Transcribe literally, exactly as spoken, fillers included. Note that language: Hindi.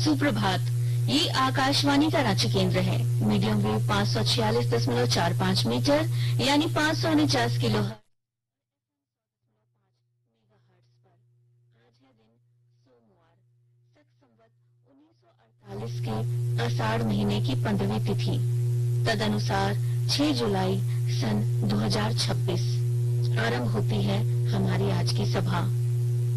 सुप्रभात। ये आकाशवाणी का रांची केंद्र है। मीडियम वेव पाँच सौ छियालीस दशमलव चार पाँच मीटर यानी पाँच सौ उनचास किलो हर्ट्ज। आज है दिन सोमवार, शक संवत उन्नीस सौ अड़तालीस के आषाढ़ महीने की पंद्रहवीं तिथि, तदनुसार छह जुलाई सन दो हजार छब्बीस। आरंभ होती है हमारी आज की सभा।